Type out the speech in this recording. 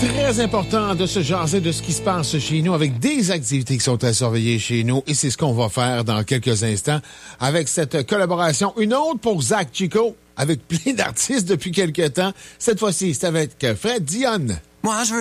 Très important de se jaser de ce qui se passe chez nous avec des activités qui sont à surveiller chez nous. Et c'est ce qu'on va faire dans quelques instants avec cette collaboration. Une autre pour Zach Chico avec plein d'artistes depuis quelques temps. Cette fois-ci, c'est avec Fred Dionne. Moi, je veux